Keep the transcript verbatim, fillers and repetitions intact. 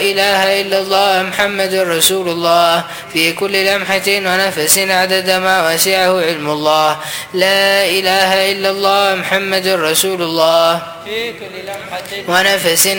إله إلا الله محمد رسول الله في كل لمحة ونفس عدد ما وسعه علم الله. لا إله إلا الله محمد رسول الله في كل لمحة ونفس